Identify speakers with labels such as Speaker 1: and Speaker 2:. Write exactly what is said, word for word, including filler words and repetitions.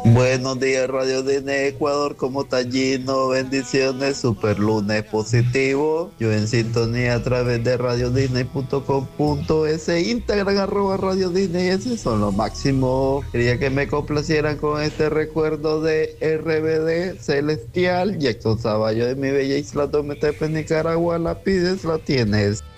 Speaker 1: Buenos días, Radio Disney Ecuador, ¿cómo está Gino? Bendiciones, super lunes positivo. Yo en sintonía a través de radio disney punto com punto es, Instagram arroba Radio Disney, ese son los máximos. Quería que me complacieran con este recuerdo de R B D Celestial. Jackson Saballo de mi bella isla Dometepe, Nicaragua, la pides, la tienes.